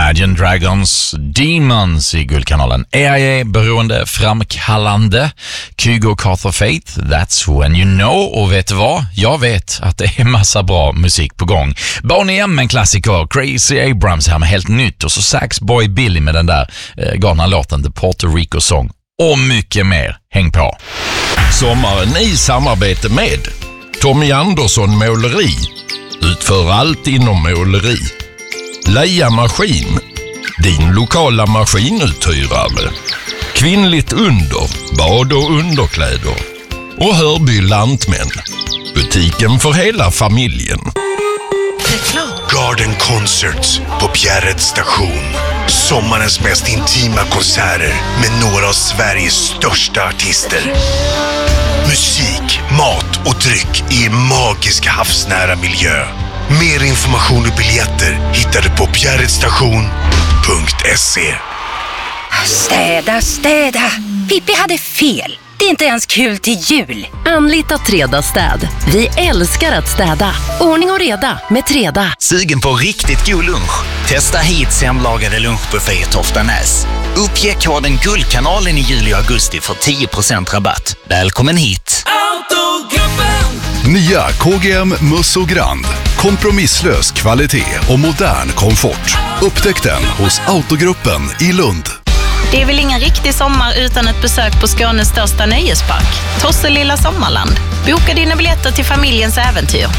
Imagine Dragons Demons i Guldkanalen. AIA beroende framkallande. Kygo Carter Faith, That's When You Know. Och vet du vad? Jag vet att det är massa bra musik på gång. Boney M, en klassiker. Crazy Abrams här med helt nytt. Och så Saxboy Billy med den där galna låten The Puerto Rico Song. Och mycket mer. Häng på. Sommaren i samarbete med Tommy Andersson Måleri. Utför allt inom måleri. Leia Maskin, din lokala maskinuthyrare. Kvinnligt under, bad och underkläder. Och Hörby Lantmän, butiken för hela familjen. Garden Concerts på Bjärred station. Sommarens mest intima konserter med några av Sveriges största artister. Musik, mat och dryck i en magisk havsnära miljö. Mer information och biljetter hittar du på bjärredstation.se. Städa. Pippi hade fel. Det är inte ens kul till jul. Anlita Treda städ. Vi älskar att städa. Ordning och reda med Treda. Sugen på riktigt god lunch? Testa hit hemlagade lunchbuffé i Toftanäs. Uppge koden Guldkanalen i juli och augusti för 10% rabatt. Välkommen hit! Autogruppen! Nya KGM Musso Grand. Kompromisslös kvalitet och modern komfort. Upptäck den hos Autogruppen i Lund. Det är väl ingen riktig sommar utan ett besök på Skånes största nöjespark, Tosselilla Sommarland. Boka dina biljetter till familjens äventyr